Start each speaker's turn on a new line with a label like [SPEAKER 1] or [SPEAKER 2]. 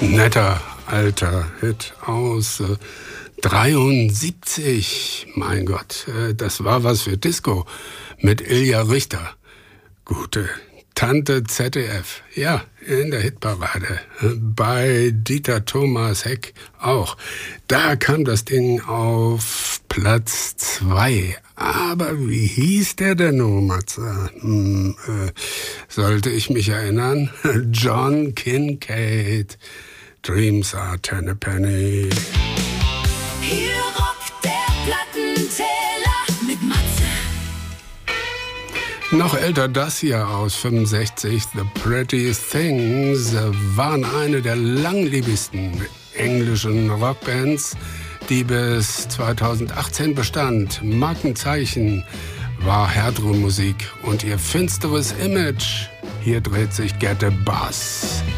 [SPEAKER 1] Netter alter Hit aus 73. Mein Gott, das war was für Disco mit Ilja Richter. Gute Tante ZDF, ja, in der Hitparade. Bei Dieter Thomas Heck auch. Da kam das Ding auf Platz 2. Aber wie hieß der denn nun, Matze? Sollte ich mich erinnern? John Kincade. Dreams are ten a penny.
[SPEAKER 2] Hier rockt der Plattenteller mit Matze.
[SPEAKER 1] Noch älter das hier aus 65, The Prettiest Things, waren eine der langlebigsten englischen Rockbands, die bis 2018 bestand. Markenzeichen war Härtere Musik und ihr finsteres Image. Hier dreht sich Get a Buzz.